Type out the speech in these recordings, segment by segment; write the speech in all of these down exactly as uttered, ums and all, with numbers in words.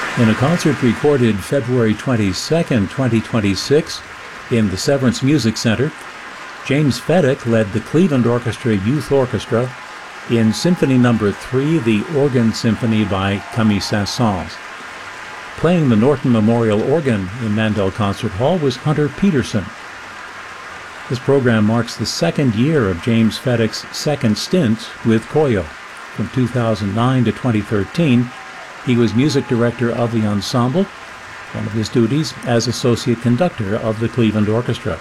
In a concert recorded February twenty-second, twenty twenty-six, in the Severance Music Center, James Fedek led the Cleveland Orchestra Youth Orchestra in Symphony Number three, the Organ Symphony by Camille Saint-Saëns. Playing the Norton Memorial Organ in Mandel Concert Hall was Hunter Peterson. This program marks the second year of James Fedek's second stint with Koyo. From two thousand nine to twenty thirteen, he was music director of the ensemble, one of his duties as associate conductor of the Cleveland Orchestra.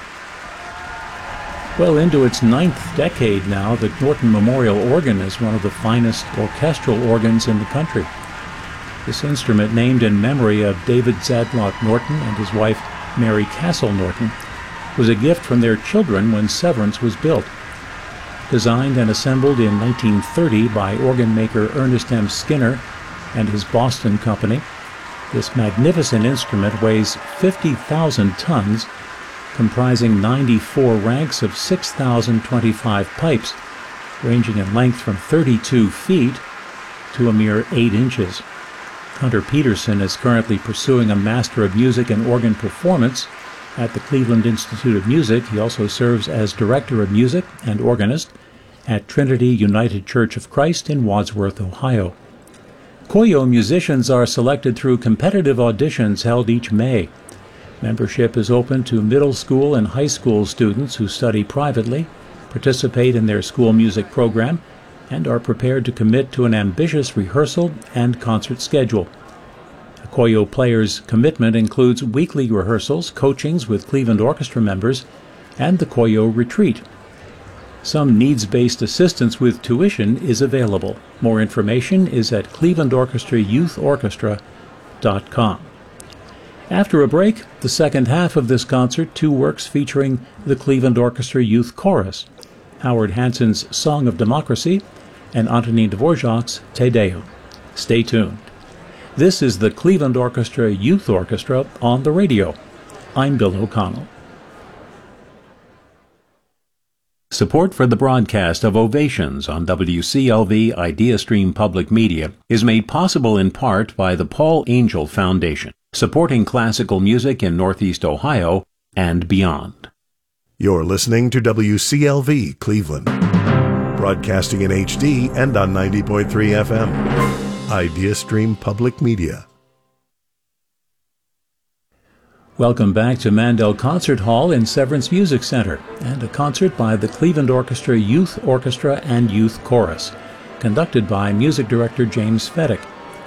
Well into its ninth decade now, the Norton Memorial Organ is one of the finest orchestral organs in the country. This instrument, named in memory of David Zadlok Norton and his wife Mary Castle Norton, was a gift from their children when Severance was built. Designed and assembled in nineteen thirty by organ maker Ernest M. Skinner and his Boston company, this magnificent instrument weighs fifty thousand tons, comprising ninety-four ranks of six thousand twenty-five pipes, ranging in length from thirty-two feet to a mere eight inches. Hunter Peterson is currently pursuing a Master of Music in Organ Performance at the Cleveland Institute of Music. He also serves as Director of Music and organist at Trinity United Church of Christ in Wadsworth, Ohio. Koyo musicians are selected through competitive auditions held each May. Membership is open to middle school and high school students who study privately, participate in their school music program, and are prepared to commit to an ambitious rehearsal and concert schedule. A Koyo player's commitment includes weekly rehearsals, coachings with Cleveland Orchestra members, and the Koyo Retreat. Some needs-based assistance with tuition is available. More information is at cleveland orchestra youth orchestra dot com. After a break, the second half of this concert, two works featuring the Cleveland Orchestra Youth Chorus, Howard Hanson's Song of Democracy, and Antonin Dvorak's Te Deum. Stay tuned. This is the Cleveland Orchestra Youth Orchestra on the radio. I'm Bill O'Connell. Support for the broadcast of Ovations on W C L V IdeaStream Public Media is made possible in part by the Paul Angel Foundation, supporting classical music in Northeast Ohio and beyond. You're listening to W C L V Cleveland, broadcasting in H D and on ninety point three F M. IdeaStream Public Media. Welcome back to Mandel Concert Hall in Severance Music Center, and a concert by the Cleveland Orchestra Youth Orchestra and Youth Chorus, conducted by music director James Fedek.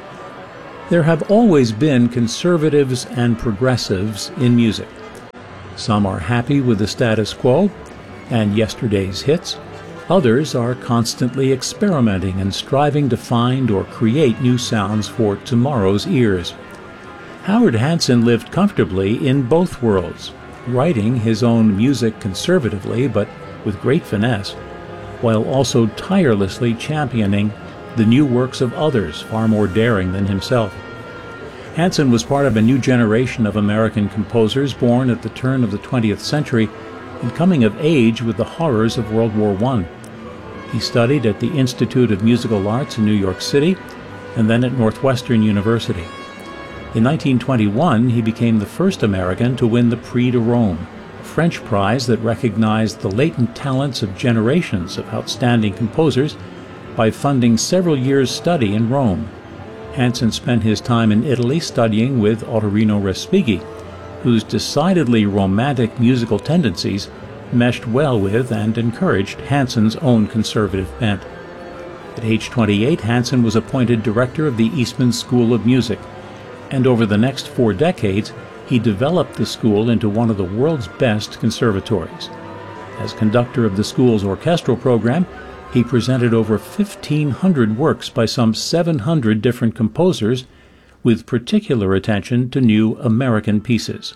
There have always been conservatives and progressives in music. Some are happy with the status quo and yesterday's hits. Others are constantly experimenting and striving to find or create new sounds for tomorrow's ears. Howard Hanson lived comfortably in both worlds, writing his own music conservatively but with great finesse, while also tirelessly championing the new works of others far more daring than himself. Hanson was part of a new generation of American composers born at the turn of the twentieth century and coming of age with the horrors of World War One. He studied at the Institute of Musical Arts in New York City and then at Northwestern University. In nineteen twenty-one, he became the first American to win the Prix de Rome, a French prize that recognized the latent talents of generations of outstanding composers by funding several years' study in Rome. Hanson spent his time in Italy studying with Ottorino Respighi, whose decidedly romantic musical tendencies meshed well with and encouraged Hanson's own conservative bent. At age twenty-eight, Hanson was appointed director of the Eastman School of Music, and over the next four decades, he developed the school into one of the world's best conservatories. As conductor of the school's orchestral program, he presented over fifteen hundred works by some seven hundred different composers, with particular attention to new American pieces.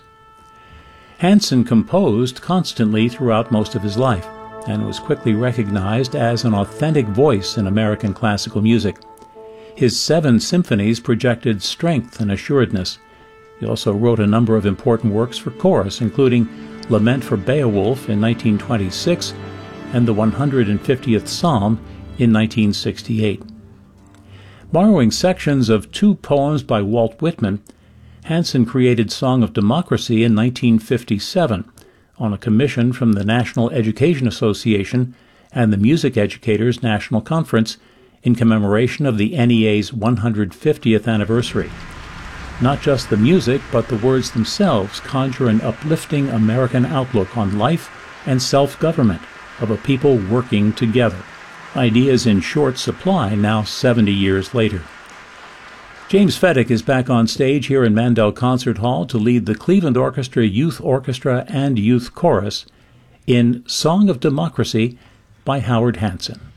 Hanson composed constantly throughout most of his life, and was quickly recognized as an authentic voice in American classical music. His seven symphonies projected strength and assuredness. He also wrote a number of important works for chorus, including Lament for Beowulf in nineteen twenty-six and the one hundred fiftieth Psalm in nineteen sixty-eight. Borrowing sections of two poems by Walt Whitman, Hansen created Song of Democracy in nineteen fifty-seven on a commission from the National Education Association and the Music Educators National Conference in commemoration of the N E A's one hundred fiftieth anniversary. Not just the music, but the words themselves conjure an uplifting American outlook on life and self-government of a people working together. Ideas in short supply now seventy years later. James Fedek is back on stage here in Mandel Concert Hall to lead the Cleveland Orchestra Youth Orchestra and Youth Chorus in Song of Democracy by Howard Hansen.